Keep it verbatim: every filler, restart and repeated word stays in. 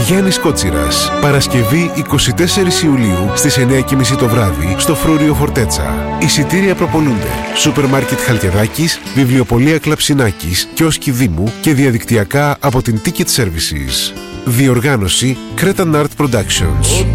Γιάννης Κότσιρας. Παρασκευή εικοστή τέταρτη Ιουλίου στις εννιά και μισή το βράδυ στο Φρούριο Φορτέτσα. Εισιτήρια προπολούνται. Σούπερ μάρκετ Χαλκιδάκης, βιβλιοπωλεία Κλαψινάκης, κιόσκι Δήμου και διαδικτυακά από την Ticket Services. Διοργάνωση Cretan Art Productions.